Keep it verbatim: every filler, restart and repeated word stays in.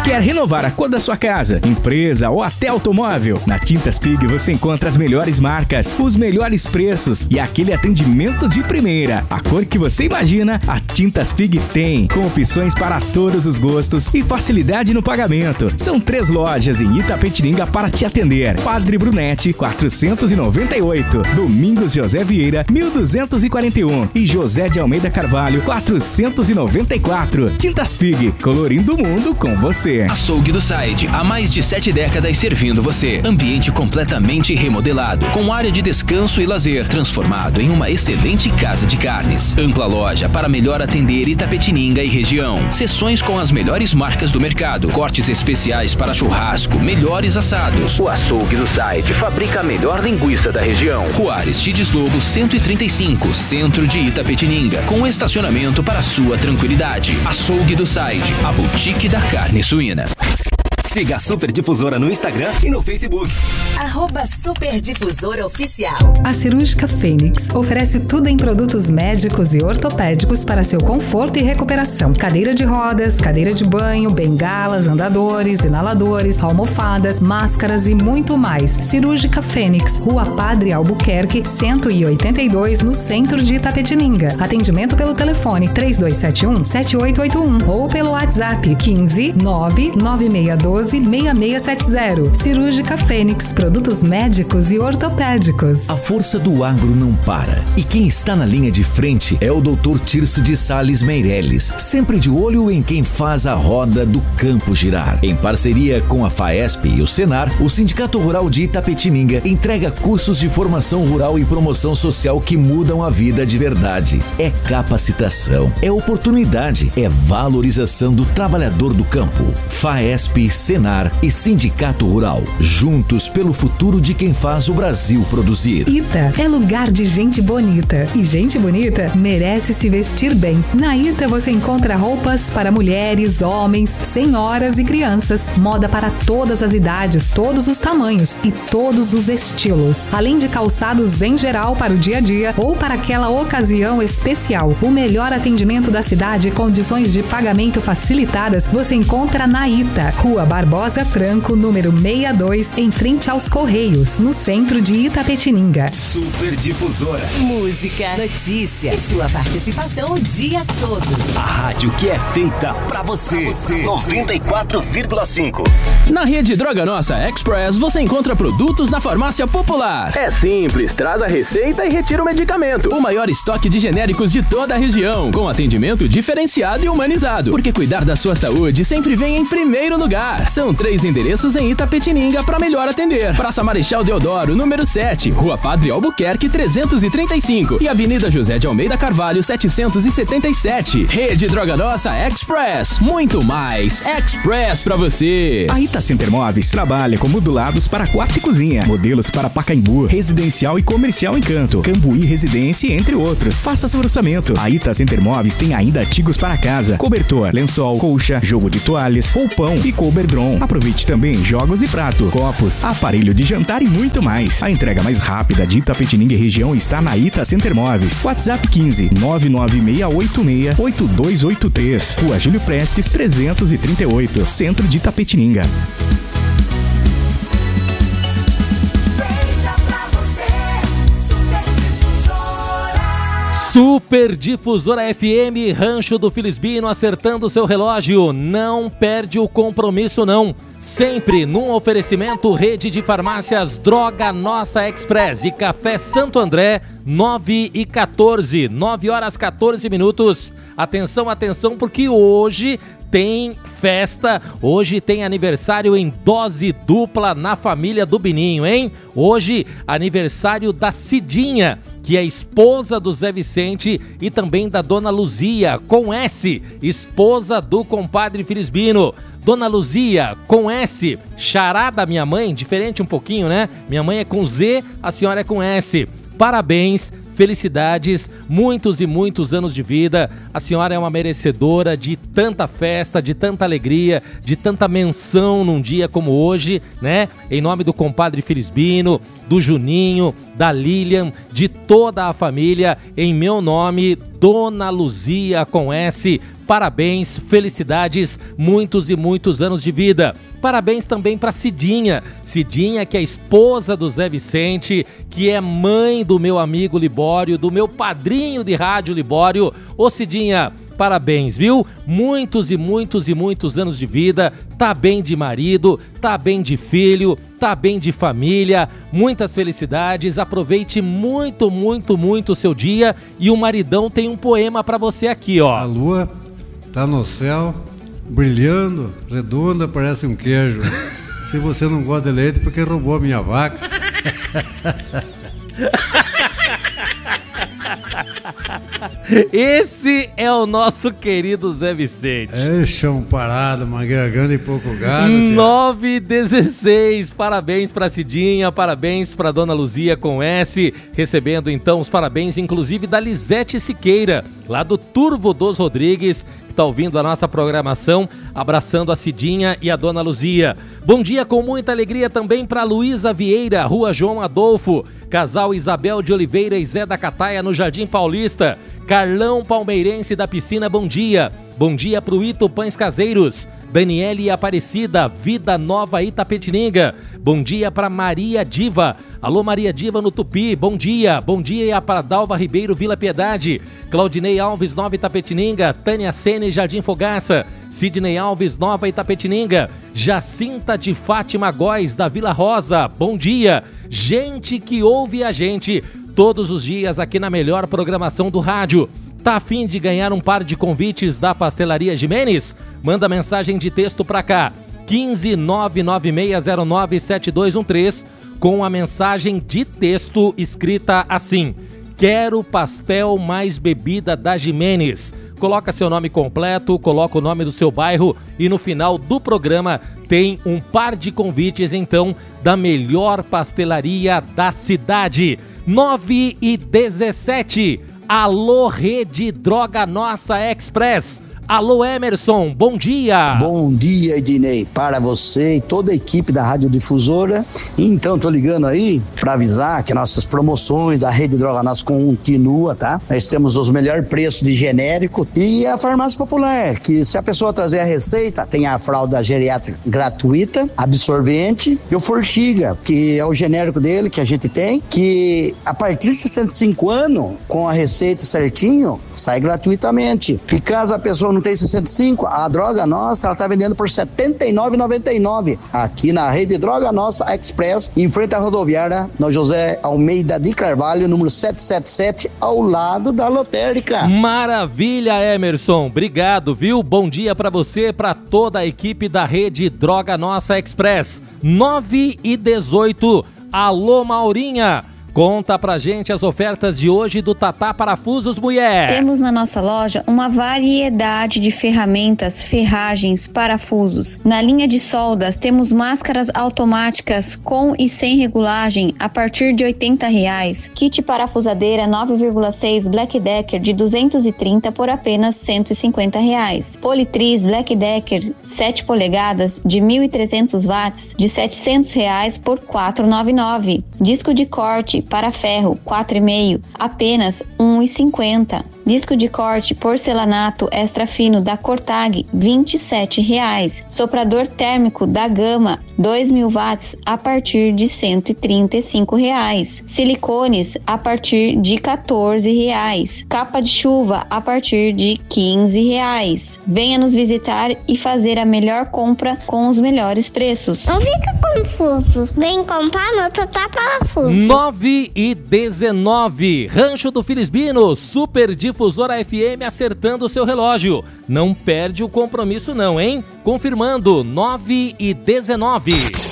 Quer renovar a cor da sua casa, empresa ou até automóvel? Na Tintas Pig você encontra as melhores marcas, os melhores preços e aquele atendimento de primeira. A cor que você imagina, a Tintas Pig tem, com opções para todos os gostos e facilidade no pagamento. São três lojas em Itapetininga para te atender. Padre Brunete, quatrocentos e noventa e oito. Domingos José Vieira, mil duzentos e quarenta e um. E José de Almeida Carvalho, quatrocentos e noventa e quatro. Tintas Pig, colorindo o mundo com você. Açougue do Side, há mais de sete décadas servindo você. Ambiente completamente remodelado, com área de descanso e lazer, transformado em uma excelente casa de carnes. Ampla loja para melhor atender Itapetininga e região. Seções com as melhores marcas do mercado. Cortes especiais para churrasco, melhores assados. O Açougue do Side fabrica a melhor linguiça da região. Rua Aristides Lobo cento e trinta e cinco, centro de Itapetininga, com estacionamento para sua tranquilidade. Açougue do Side, a boutique da carne suína. Siga a Super Difusora no Instagram e no Facebook. Arroba Super Difusora Oficial. A Cirúrgica Fênix oferece tudo em produtos médicos e ortopédicos para seu conforto e recuperação. Cadeira de rodas, cadeira de banho, bengalas, andadores, inaladores, almofadas, máscaras e muito mais. Cirúrgica Fênix, Rua Padre Albuquerque, cento e oitenta e dois, no centro de Itapetininga. Atendimento pelo telefone três dois sete um, sete oito oito um ou pelo WhatsApp quinze, nove nove seis dois, seis seis sete zero. Cirúrgica Fênix, produtos médicos e ortopédicos. A força do agro não para. E quem está na linha de frente é o doutor Tirso de Sales Meirelles, sempre de olho em quem faz a roda do campo girar. Em parceria com a FAESP e o Senar, o Sindicato Rural de Itapetininga entrega cursos de formação rural e promoção social que mudam a vida de verdade. É capacitação, é oportunidade, é valorização do trabalhador do campo. FAESP, Senar e Sindicato Rural, juntos pelo futuro de quem faz o Brasil produzir. Ita é lugar de gente bonita, e gente bonita merece se vestir bem. Na Ita você encontra roupas para mulheres, homens, senhoras e crianças, moda para todas as idades, todos os tamanhos e todos os estilos, além de calçados em geral para o dia a dia ou para aquela ocasião especial. O melhor atendimento da cidade e condições de pagamento facilitadas você encontra na Ita, Rua Barbosa Franco, número sessenta e dois, em frente aos Correios, no centro de Itapetininga. Super Difusora. Música, notícia e sua participação o dia todo. A rádio que é feita pra você. Pra você. noventa e quatro vírgula cinco. Na rede Droga Nossa Express você encontra produtos na farmácia popular. É simples, traz a receita e retira o medicamento. O maior estoque de genéricos de toda a região, com atendimento diferenciado e humanizado. Porque cuidar da sua saúde sempre vem em primeiro lugar. São três endereços em Itapetininga para melhor atender. Praça Marechal Deodoro, número sete, Rua Padre Albuquerque trezentos e trinta e cinco e Avenida José de Almeida Carvalho setecentos e setenta e sete. Rede Droga Nossa Express, muito mais Express para você. A Ita Center Móveis trabalha com modulados para quarto e cozinha, modelos para Pacaembu, residencial e comercial Encanto, Cambuí Residência, entre outros. Faça seu orçamento. A Ita Center Móveis tem ainda artigos para casa, cobertor, lençol, colcha, jogo de toalhas, roupão e Coberdron. Aproveite também jogos de prato, copos, aparelho de jantar e muito mais. A entrega mais rápida de Itapetininga e região está na Ita Center Móveis. WhatsApp quinze, nove nove seis oito seis, oito dois oito três. Rua Júlio Prestes trezentos e trinta e oito, centro de Itapetininga. Super Difusora F M, Rancho do Filisbino, acertando seu relógio. Não perde o compromisso, não. Sempre num oferecimento Rede de Farmácias Droga Nossa Express e Café Santo André, nove e quatorze, nove horas quatorze minutos. Atenção, atenção, porque hoje tem festa, hoje tem aniversário em dose dupla na família do Bininho, hein? Hoje, aniversário da Cidinha, que é esposa do Zé Vicente, e também da Dona Luzia, com S, esposa do compadre Filisbino. Dona Luzia, com S, xará da minha mãe, diferente um pouquinho, né? Minha mãe é com Z, a senhora é com S. Parabéns, felicidades, muitos e muitos anos de vida. A senhora é uma merecedora de tanta festa, de tanta alegria, de tanta menção num dia como hoje, né? Em nome do compadre Filisbino, do Juninho, da Lilian, de toda a família, em meu nome, Dona Luzia com S, Parabéns, felicidades, muitos e muitos anos de vida. Parabéns também para Cidinha. Cidinha, que é a esposa do Zé Vicente, que é mãe do meu amigo Libório, do meu padrinho de rádio Libório. Ô Cidinha, parabéns, viu? Muitos e muitos e muitos anos de vida. Tá bem de marido, tá bem de filho, tá bem de família. Muitas felicidades. Aproveite muito, muito, muito o seu dia. E o maridão tem um poema pra você aqui, ó. A lua tá no céu, brilhando, redonda, parece um queijo. Se você não gosta de leite, porque roubou a minha vaca. Esse é o nosso querido Zé Vicente. É chão parado, mangueira grande e pouco gado. nove e dezesseis, parabéns pra Cidinha, parabéns pra Dona Luzia com S, recebendo então os parabéns, inclusive da Lisete Siqueira, lá do Turvo dos Rodrigues, que tá ouvindo a nossa programação, abraçando a Cidinha e a Dona Luzia. Bom dia com muita alegria também pra Luísa Vieira, Rua João Adolfo, casal Isabel de Oliveira e Zé da Cataia no Jardim Paulista. Carlão Palmeirense da Piscina, bom dia. Bom dia pro Ito Pães Caseiros. Daniele Aparecida, Vida Nova Itapetininga. Bom dia pra Maria Diva. Alô Maria Diva no Tupi, bom dia. Bom dia para Dalva Ribeiro, Vila Piedade. Claudinei Alves, Nova Itapetininga. Tânia Sene, Jardim Fogaça. Sidney Alves, Nova Itapetininga. Jacinta de Fátima Góes, da Vila Rosa, bom dia. Gente que ouve a gente todos os dias aqui na melhor programação do rádio. Tá a fim de ganhar um par de convites da Pastelaria Jimenez? Manda mensagem de texto pra cá, quinze nove nove seis zero nove sete dois um três, com a mensagem de texto escrita assim: quero pastel mais bebida da Jimenez. Coloca seu nome completo, coloca o nome do seu bairro e no final do programa tem um par de convites então da melhor pastelaria da cidade. nove e dezessete. Alô, Rede Droga Nossa Express. Alô, Emerson, bom dia. Bom dia, Ednei, para você e toda a equipe da Radiodifusora. Então, tô ligando aí para avisar que nossas promoções da Rede Droga Nossa continua, tá? Nós temos os melhores preços de genérico e a Farmácia Popular, que se a pessoa trazer a receita, tem a fralda geriátrica gratuita, absorvente e o Forxiga, que é o genérico dele que a gente tem, que a partir de sessenta e cinco anos, com a receita certinho, sai gratuitamente. E caso a pessoa não tem sessenta e cinco, a Droga Nossa, ela tá vendendo por setenta e nove reais e noventa e nove centavos aqui na Rede Droga Nossa Express, em frente à rodoviária, no José Almeida de Carvalho, número setecentos e setenta e sete, ao lado da lotérica. Maravilha, Emerson, obrigado, viu? Bom dia pra você, pra toda a equipe da Rede Droga Nossa Express. nove e dezoito, alô, Maurinha. Conta pra gente as ofertas de hoje do Tatá Parafusos, mulher. Temos na nossa loja uma variedade de ferramentas, ferragens, parafusos. Na linha de soldas, temos máscaras automáticas com e sem regulagem a partir de oitenta reais. Kit parafusadeira nove vírgula seis Black Decker de duzentos e trinta por apenas cento e cinquenta reais. Politriz Black Decker sete polegadas de mil e trezentos watts de setecentos reais por quatrocentos e noventa e nove reais. Disco de corte para ferro quatro e meio, apenas um real e cinquenta centavos. Disco de corte porcelanato extra fino da Cortag, vinte e sete reais. Soprador térmico da Gama, dois mil watts, a partir de cento e trinta e cinco reais. Silicones, a partir de quatorze reais. Capa de chuva, a partir de quinze reais. Venha nos visitar e fazer a melhor compra com os melhores preços. Não fica confuso. Vem comprar no Tatá Parafuso. nove e dezenove. Rancho do Filisbino, Super Difusora F M acertando o seu relógio. Não perde o compromisso não, hein? Confirmando, nove e dezenove.